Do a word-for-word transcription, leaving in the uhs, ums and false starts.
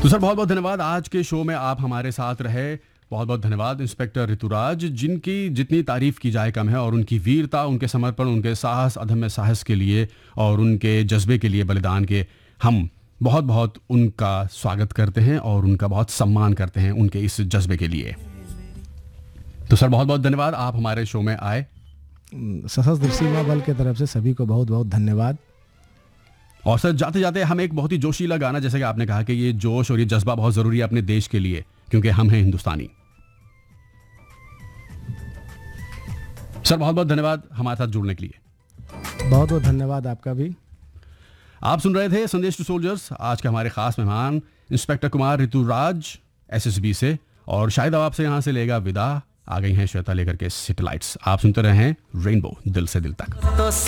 तो सर बहुत बहुत धन्यवाद, आज के शो में आप हमारे साथ रहे। बहुत बहुत धन्यवाद इंस्पेक्टर ऋतुराज, जिनकी जितनी तारीफ की जाए कम है, और उनकी वीरता, उनके समर्पण, उनके साहस, अदम्य साहस के लिए और उनके जज्बे के लिए, बलिदान के, हम बहुत बहुत उनका स्वागत करते हैं और उनका बहुत सम्मान करते हैं उनके इस जज्बे के लिए। तो सर बहुत बहुत धन्यवाद, आप हमारे शो में आए। सशस्त्र सीमा बल के तरफ से सभी को बहुत बहुत धन्यवाद। और सर जाते जाते हम एक बहुत ही जोशीला गाना, जैसे कि आपने कहा कि ये जोश और ये जज्बा बहुत ज़रूरी है अपने देश के लिए, क्योंकि हम हैं हिंदुस्तानी। सर बहुत बहुत धन्यवाद हमारे साथ जुड़ने के लिए। बहुत बहुत धन्यवाद आपका भी। आप सुन रहे थे संदेश टू सोल्जर्स। आज के हमारे खास मेहमान इंस्पेक्टर कुमार ऋतुराज एसएसबी से, और शायद अब आपसे यहाँ से लेगा विदा। आ गई हैं श्वेता लेकर के सैटेलाइट्स। आप सुनते रहे हैं रेनबो, दिल से दिल तक।